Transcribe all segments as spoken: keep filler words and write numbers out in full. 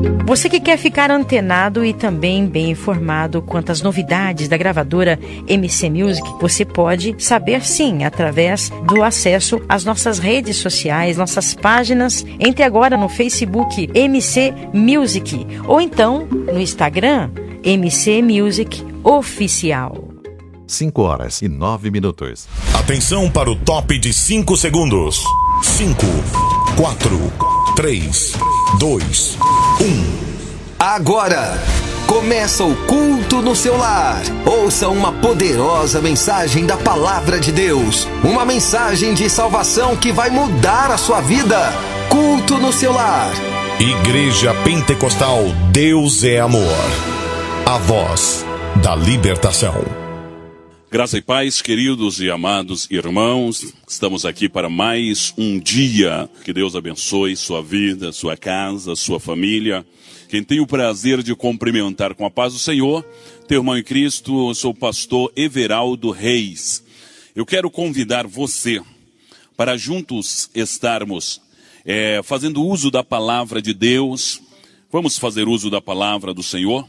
Você que quer ficar antenado e também bem informado quanto às novidades da gravadora M C Music, você pode saber sim através do acesso às nossas redes sociais, nossas páginas. Entre agora no Facebook M C Music ou então no Instagram M C Music Oficial. cinco horas e nove minutos. Atenção para o top de cinco segundos. cinco, quatro, três, dois, um. Agora começa o culto no seu lar. Ouça uma poderosa mensagem da palavra de Deus. Uma mensagem de salvação que vai mudar a sua vida. Culto no seu lar. Igreja Pentecostal Deus é Amor. A voz da libertação. Graça e paz, queridos e amados irmãos. Estamos aqui para mais um dia. Que Deus abençoe sua vida, sua casa, sua família. Quem tem o prazer de cumprimentar com a paz do Senhor, teu irmão em Cristo, eu sou o pastor Everaldo Reis. Eu quero convidar você para juntos estarmos é, fazendo uso da palavra de Deus. Vamos fazer uso da palavra do Senhor?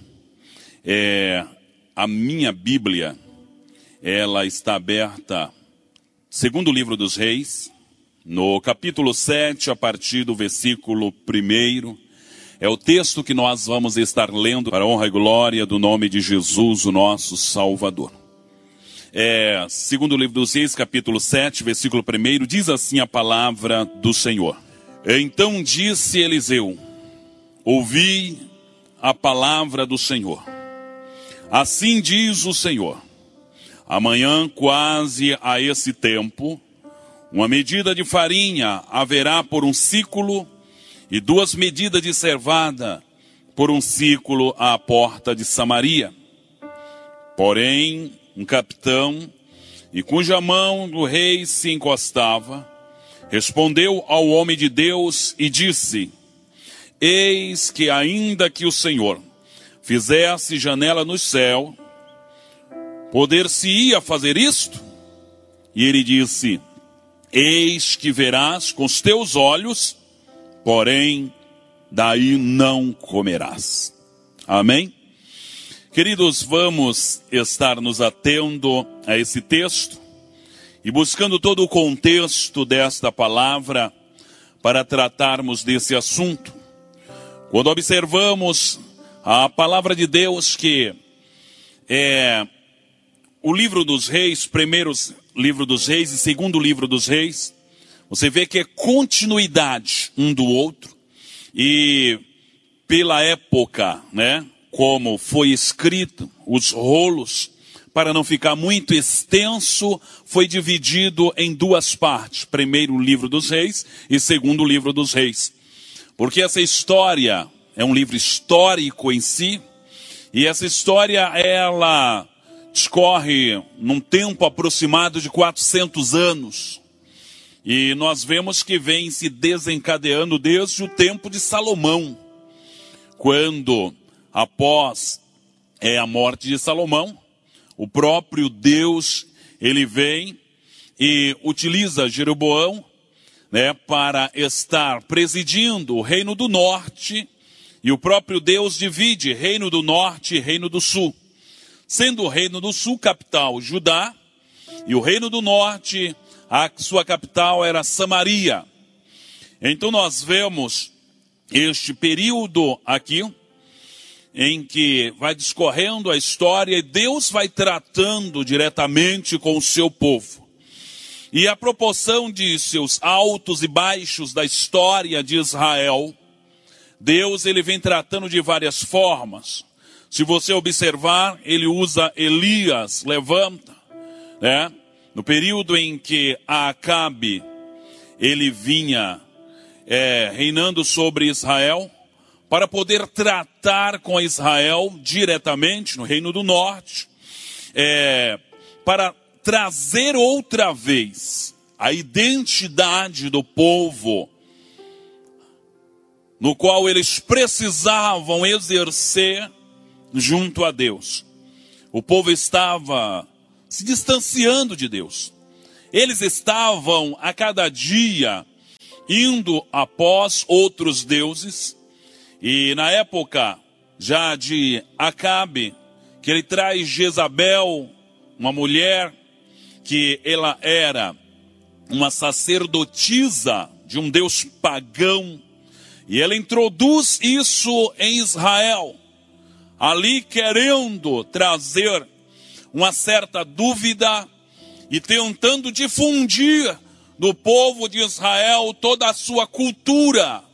É, a minha Bíblia, ela está aberta, segundo o livro dos Reis, no capítulo sete, a partir do versículo primeiro. É o texto que nós vamos estar lendo para a honra e glória do nome de Jesus, o nosso Salvador. É, segundo o livro dos Reis, capítulo sete, versículo primeiro, diz assim a palavra do Senhor. Então disse Eliseu: ouvi a palavra do Senhor. Assim diz o Senhor: amanhã, quase a esse tempo, uma medida de farinha haverá por um ciclo, e duas medidas de cevada por um ciclo à porta de Samaria. Porém, um capitão, e cuja mão do rei se encostava, respondeu ao homem de Deus e disse: eis que ainda que o Senhor fizesse janela no céu, poder-se-ia fazer isto? E ele disse: eis que verás com os teus olhos, porém daí não comerás. Amém? Queridos, vamos estar nos atendo a esse texto e buscando todo o contexto desta palavra para tratarmos desse assunto. Quando observamos a palavra de Deus, que é o livro dos reis, primeiro livro dos reis e segundo livro dos reis, você vê que é continuidade um do outro, e pela época, né, como foi escrito, os rolos, para não ficar muito extenso, foi dividido em duas partes, primeiro o livro dos reis e segundo o livro dos reis, porque essa história é um livro histórico em si, e essa história, ela discorre num tempo aproximado de quatrocentos anos, e nós vemos que vem se desencadeando desde o tempo de Salomão, quando, após é, a morte de Salomão, o próprio Deus, ele vem e utiliza Jeroboão, né, para estar presidindo o reino do norte, e o próprio Deus divide reino do norte e reino do sul, sendo o reino do sul capital Judá, e o reino do norte, a sua capital era Samaria. Então nós vemos este período aqui, em que vai discorrendo a história e Deus vai tratando diretamente com o seu povo. E a proporção de seus altos e baixos da história de Israel, Deus ele vem tratando de várias formas. Se você observar, ele usa Elias, levanta, né? No período em que Acabe, ele vinha é, reinando sobre Israel, para poder tratar com Israel diretamente no Reino do Norte, é, para trazer outra vez a identidade do povo, no qual eles precisavam exercer junto a Deus. O povo estava se distanciando de Deus. Eles estavam a cada dia indo após outros deuses, E na época já de Acabe, que ele traz Jezabel, uma mulher que ela era uma sacerdotisa de um deus pagão, e ela introduz isso em Israel, ali querendo trazer uma certa dúvida e tentando difundir do povo de Israel toda a sua cultura,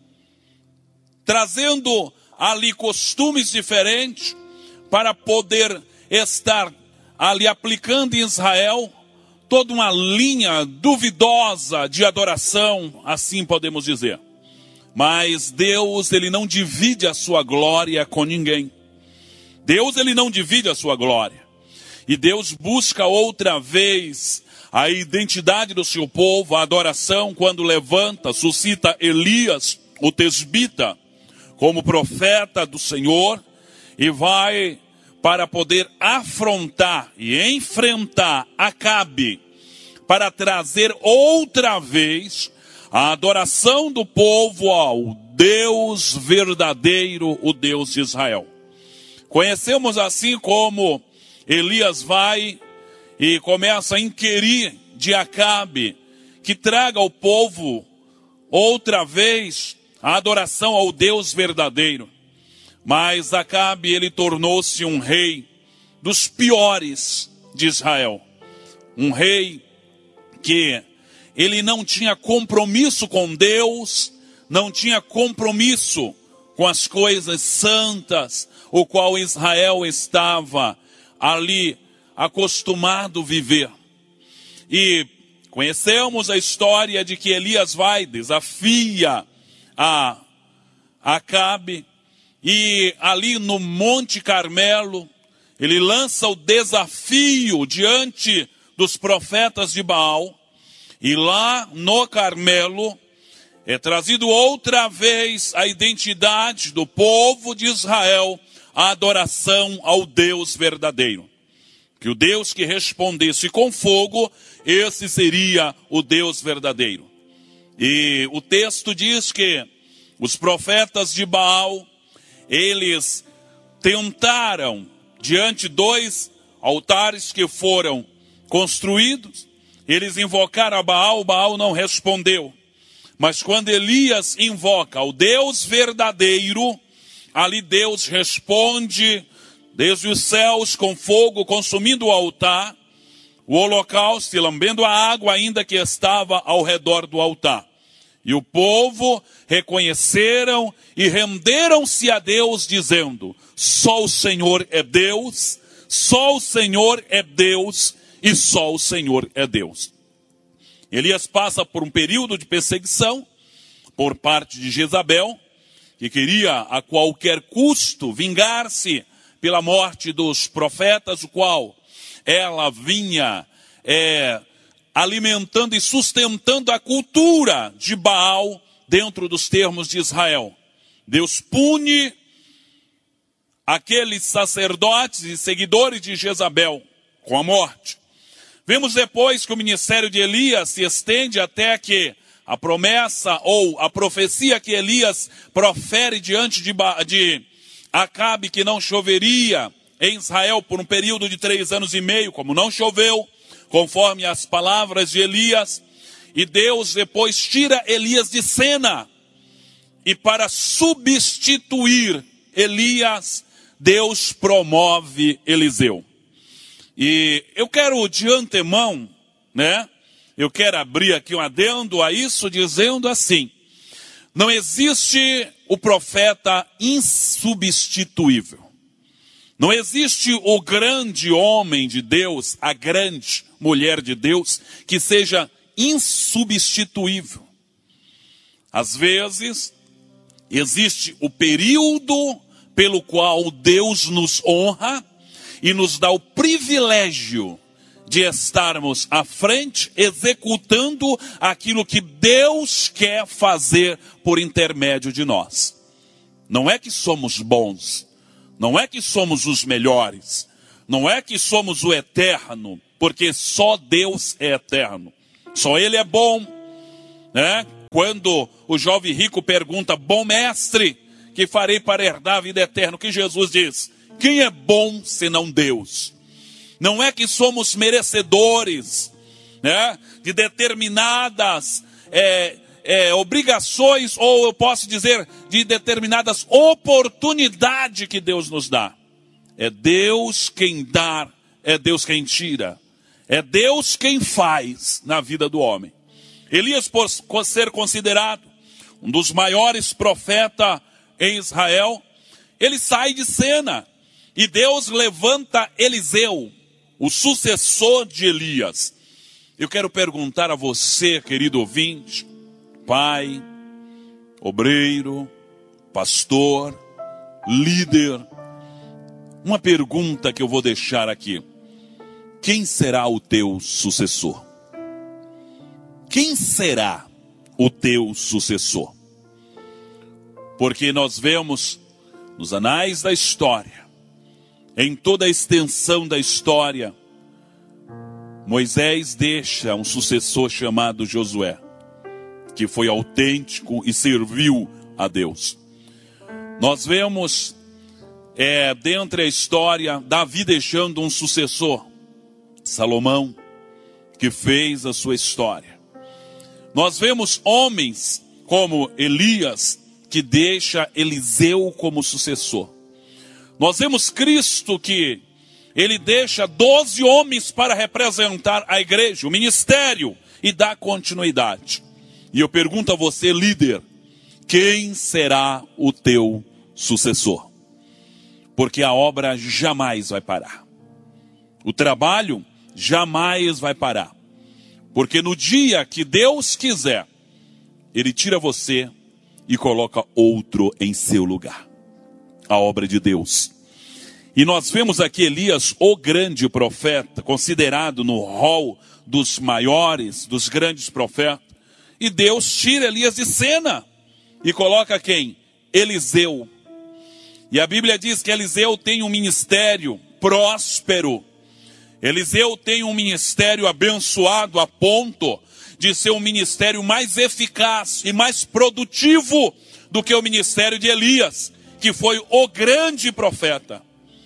trazendo ali costumes diferentes para poder estar ali aplicando em Israel toda uma linha duvidosa de adoração, assim podemos dizer. Mas Deus, ele não divide a sua glória com ninguém. Deus, ele não divide a sua glória. E Deus busca outra vez a identidade do seu povo, a adoração, quando levanta, suscita Elias, o tesbita, como profeta do Senhor, e vai para poder afrontar e enfrentar Acabe, para trazer outra vez a adoração do povo ao Deus verdadeiro, o Deus de Israel. Conhecemos assim como Elias vai e começa a inquirir de Acabe que traga ao povo outra vez a adoração ao Deus verdadeiro. Mas Acabe, ele tornou-se um rei dos piores de Israel. Um rei que ele não tinha compromisso com Deus, não tinha compromisso com as coisas santas, o qual Israel estava ali acostumado a viver. E conhecemos a história de que Elias vai, desafia a Acabe, e ali no Monte Carmelo, ele lança o desafio diante dos profetas de Baal, e lá no Carmelo é trazido outra vez a identidade do povo de Israel, a adoração ao Deus verdadeiro. Que o Deus que respondesse com fogo, esse seria o Deus verdadeiro. E o texto diz que os profetas de Baal, eles tentaram, diante de dois altares que foram construídos, eles invocaram a Baal, Baal não respondeu. Mas quando Elias invoca o Deus verdadeiro, ali Deus responde desde os céus com fogo consumindo o altar, o holocausto e lambendo a água ainda que estava ao redor do altar. E o povo reconheceram e renderam-se a Deus dizendo: só o Senhor é Deus, só o Senhor é Deus e só o Senhor é Deus. Elias passa por um período de perseguição por parte de Jezabel, que queria a qualquer custo vingar-se pela morte dos profetas, o qual ela vinha é, alimentando e sustentando a cultura de Baal dentro dos termos de Israel. Deus pune aqueles sacerdotes e seguidores de Jezabel com a morte. Vemos depois que o ministério de Elias se estende até que a promessa ou a profecia que Elias profere diante de, de Acabe, que não choveria em Israel por um período de três anos e meio, como não choveu, conforme as palavras de Elias, e Deus depois tira Elias de cena, e para substituir Elias, Deus promove Eliseu. E eu quero de antemão, né, eu quero abrir aqui um adendo a isso, dizendo assim: não existe o profeta insubstituível. Não existe o grande homem de Deus, a grande mulher de Deus, que seja insubstituível. Às vezes, existe o período pelo qual Deus nos honra e nos dá o privilégio de estarmos à frente, executando aquilo que Deus quer fazer por intermédio de nós. Não é que somos bons, não é que somos os melhores, não é que somos o eterno, porque só Deus é eterno, só Ele é bom, né? Quando o jovem rico pergunta: bom mestre, que farei para herdar a vida eterna. O que Jesus diz? Quem é bom senão Deus? Não é que somos merecedores, né, de determinadas é, é, obrigações, ou eu posso dizer, de determinadas oportunidades que Deus nos dá. É Deus quem dá, é Deus quem tira. É Deus quem faz na vida do homem. Elias, por ser considerado um dos maiores profetas em Israel, ele sai de cena. E Deus levanta Eliseu, o sucessor de Elias. Eu quero perguntar a você, querido ouvinte, pai, obreiro, pastor, líder, uma pergunta que eu vou deixar aqui. Quem será o teu sucessor? Quem será o teu sucessor? Porque nós vemos nos anais da história, em toda a extensão da história, Moisés deixa um sucessor chamado Josué, que foi autêntico e serviu a Deus. Nós vemos, é, dentro da história, Davi deixando um sucessor, Salomão, que fez a sua história. Nós vemos homens como Elias, que deixa Eliseu como sucessor. Nós vemos Cristo, que ele deixa doze homens para representar a igreja, o ministério, e dar continuidade. E eu pergunto a você, líder, quem será o teu sucessor? Porque a obra jamais vai parar. O trabalho jamais vai parar. Porque no dia que Deus quiser, Ele tira você e coloca outro em seu lugar. A obra de Deus. E nós vemos aqui Elias, o grande profeta, considerado no rol dos maiores, dos grandes profetas. E Deus tira Elias de cena e coloca quem? Eliseu. E a Bíblia diz que Eliseu tem um ministério próspero. Eliseu tem um ministério abençoado a ponto de ser um ministério mais eficaz e mais produtivo do que o ministério de Elias, que foi o grande profeta.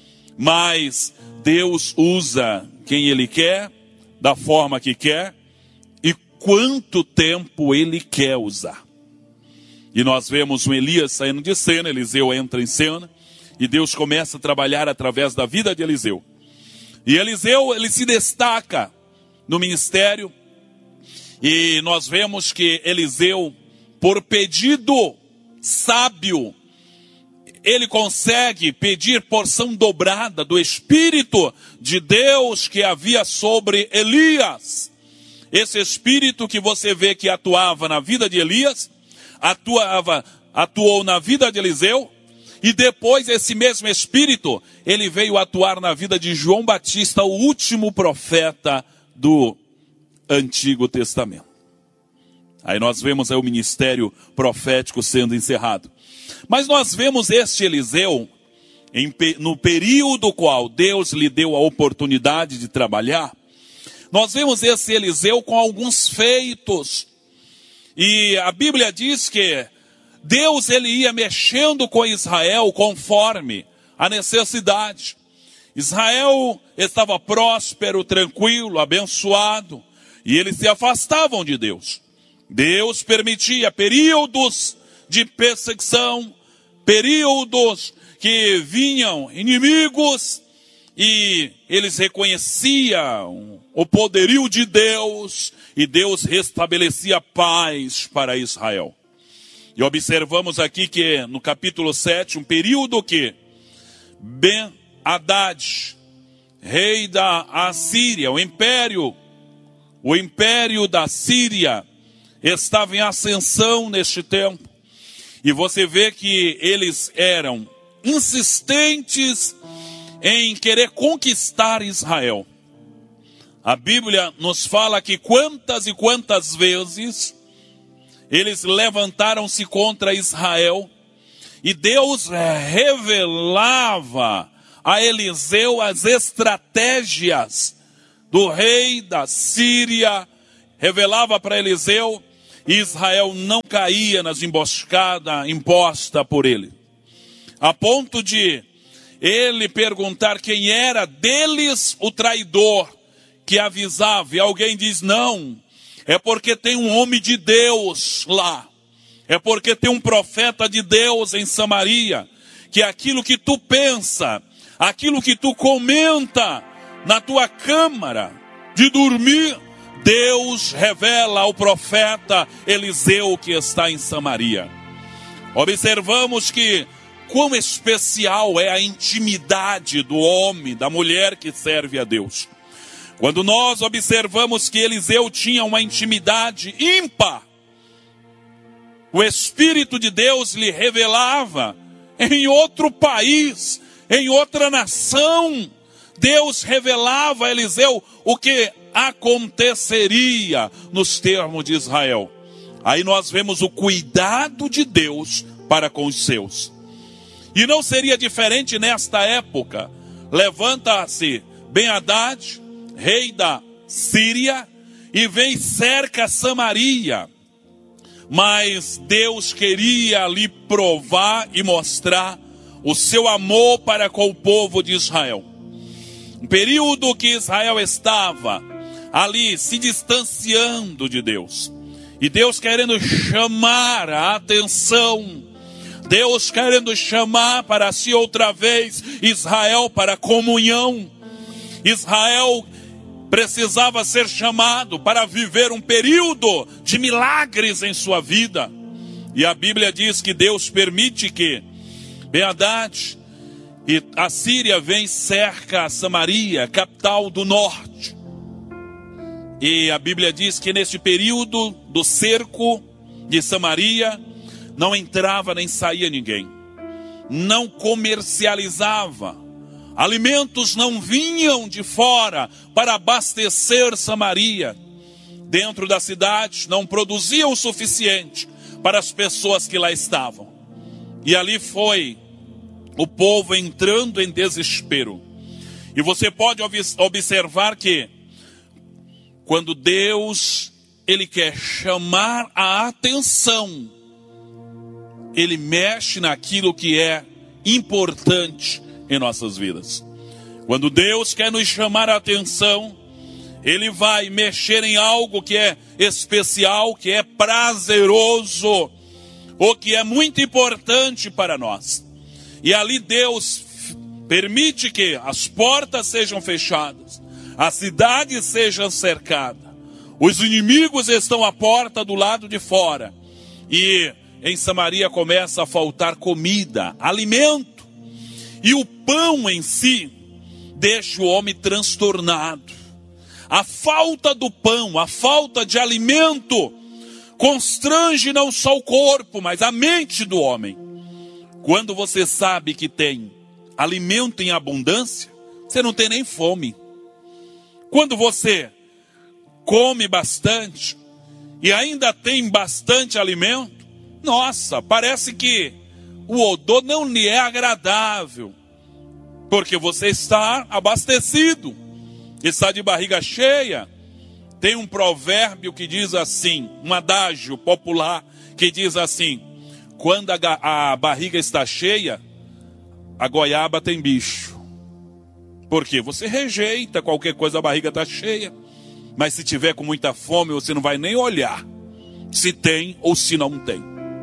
Mas Deus usa quem Ele quer, da forma que quer, e quanto tempo Ele quer usar. E nós vemos um Elias saindo de cena, Eliseu entra em cena, e Deus começa a trabalhar através da vida de Eliseu. E Eliseu, ele se destaca no ministério, e nós vemos que Eliseu, por pedido sábio, ele consegue pedir porção dobrada do Espírito de Deus que havia sobre Elias. Esse Espírito que você vê que atuava na vida de Elias, atuava, atuou na vida de Eliseu, e depois esse mesmo Espírito, ele veio atuar na vida de João Batista, o último profeta do Antigo Testamento. Aí nós vemos aí o ministério profético sendo encerrado. Mas nós vemos este Eliseu, em, no período qual Deus lhe deu a oportunidade de trabalhar, nós vemos esse Eliseu com alguns feitos. E a Bíblia diz que Deus ele ia mexendo com Israel conforme a necessidade. Israel estava próspero, tranquilo, abençoado, e eles se afastavam de Deus. Deus permitia períodos de perseguição, períodos que vinham inimigos, e eles reconheciam o poderio de Deus, e Deus restabelecia paz para Israel. E observamos aqui que no capítulo sete, um período que Ben-Hadad, rei da Assíria, o império, o império da Síria, estava em ascensão neste tempo. E você vê que eles eram insistentes em querer conquistar Israel. A Bíblia nos fala que quantas e quantas vezes eles levantaram-se contra Israel, e Deus revelava a Eliseu as estratégias do rei da Síria, revelava para Eliseu, e Israel não caía nas emboscadas impostas por ele. a ponto de ele perguntar quem era deles o traidor que avisava. E alguém diz, não, é porque tem um homem de Deus lá. É porque tem um profeta de Deus em Samaria, que aquilo que tu pensa, aquilo que tu comenta na tua câmara de dormir, Deus revela ao profeta Eliseu que está em Samaria. Observamos que quão especial é a intimidade do homem, da mulher que serve a Deus. Quando nós observamos que Eliseu tinha uma intimidade ímpar, o Espírito de Deus lhe revelava em outro país, em outra nação. Deus revelava a Eliseu o que aconteceria nos termos de Israel. Aí nós vemos o cuidado de Deus para com os seus. E não seria diferente nesta época. Levanta-se Ben-Hadad, rei da Síria, e vem cerca Samaria. Mas Deus queria ali provar e mostrar o seu amor para com o povo de Israel. Um período que Israel estava ali se distanciando de Deus. E Deus querendo chamar a atenção. Deus querendo chamar para si outra vez Israel para comunhão. Israel precisava ser chamado para viver um período de milagres em sua vida. E a Bíblia diz que Deus permite que Ben-Hadad e a Síria vem cerca a Samaria, capital do norte. E a Bíblia diz que nesse período do cerco de Samaria, não entrava nem saía ninguém. Não comercializava. Alimentos não vinham de fora para abastecer Samaria. Dentro da cidade não produziam o suficiente para as pessoas que lá estavam. E ali foi o povo entrando em desespero. E você pode observar que quando Deus ele quer chamar a atenção, ele mexe naquilo que é importante em nossas vidas. Quando Deus quer nos chamar a atenção, ele vai mexer em algo que é especial, que é prazeroso, ou que é muito importante para nós. E ali Deus permite que as portas sejam fechadas, a cidade seja cercada, os inimigos estão à porta do lado de fora, e em Samaria começa a faltar comida, alimento, e o pão em si deixa o homem transtornado. A falta do pão, a falta de alimento, constrange não só o corpo, mas a mente do homem. Quando você sabe que tem alimento em abundância, você não tem nem fome. Quando você come bastante e ainda tem bastante alimento, nossa, parece que o odor não lhe é agradável, porque você está abastecido, está de barriga cheia. Tem um provérbio que diz assim, um adágio popular que diz assim: quando a, a barriga está cheia, a goiaba tem bicho. Porque você rejeita qualquer coisa, a barriga está cheia. Mas se tiver com muita fome, você não vai nem olhar se tem ou se não tem.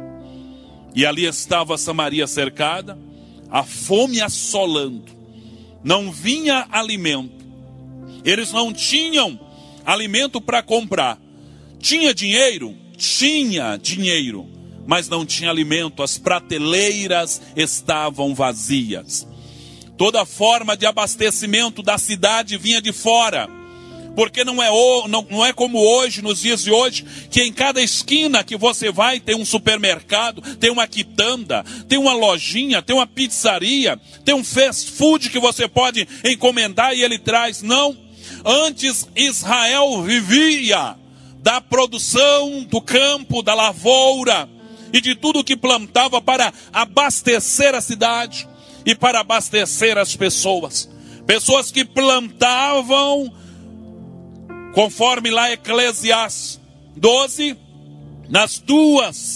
E ali estava Samaria cercada, a fome assolando. Não vinha alimento. Eles não tinham alimento para comprar. Tinha dinheiro? Tinha dinheiro. Mas não tinha alimento. As prateleiras estavam vazias. Toda forma de abastecimento da cidade vinha de fora. Porque não é, não, não é como hoje, nos dias de hoje, que em cada esquina que você vai tem um supermercado, tem uma quitanda, tem uma lojinha, tem uma pizzaria, tem um fast food que você pode encomendar e ele traz. Não. Antes Israel vivia da produção do campo, da lavoura e de tudo que plantava para abastecer a cidade e para abastecer as pessoas. Pessoas que plantavam, conforme lá Eclesiastes doze, nas duas